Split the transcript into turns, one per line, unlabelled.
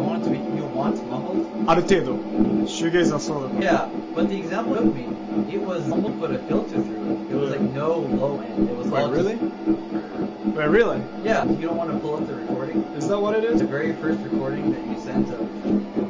You want it to be, you want mumbled?
ある程度。シューゲイザーそうだから。
Yeah, but the example of me, it was mumbled but a filter through it. It was like no low end. It was
Wait,
all
really? Wait, really?
Yeah, you don't want to pull up the recording.
Is that what it is?
The very first recording that you sent of